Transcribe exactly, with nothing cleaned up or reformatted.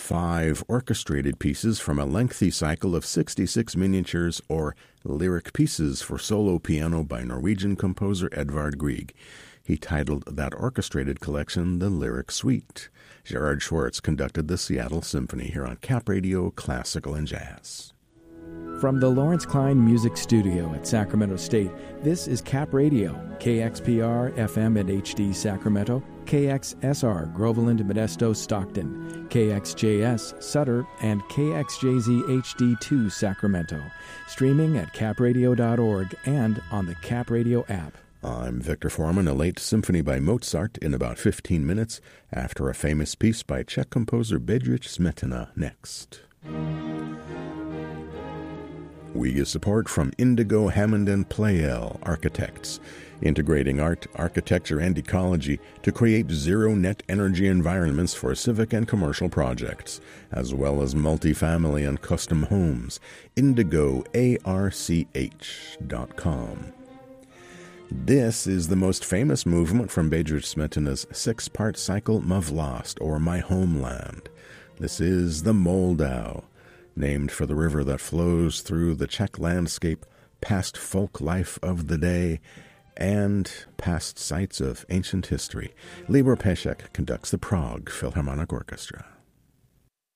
five orchestrated pieces from a lengthy cycle of sixty-six miniatures or lyric pieces for solo piano by Norwegian composer Edvard Grieg. He titled that orchestrated collection the Lyric Suite. Gerard Schwartz conducted the Seattle Symphony here on Cap Radio Classical and Jazz. From the Lawrence Klein Music Studio at Sacramento State, this is Cap Radio, K X P R, F M and H D Sacramento, K X S R, Groveland, Modesto, Stockton, K X J S, Sutter, and K X J Z H D two, Sacramento. Streaming at cap radio dot org and on the Cap Radio app. I'm Victor Foreman. A late symphony by Mozart in about fifteen minutes after a famous piece by Czech composer Bedřich Smetana next. We get support from Indigo Hammond and Pleyel Architects, integrating art, architecture, and ecology to create zero-net energy environments for civic and commercial projects, as well as multifamily and custom homes. indigo arch dot com. This is the most famous movement from Bedřich Smetana's six-part cycle Mavlast, or My Homeland. This is the Moldau, named for the river that flows through the Czech landscape, past folk life of the day, and past sites of ancient history. Libor Pesek conducts the Prague Philharmonic Orchestra.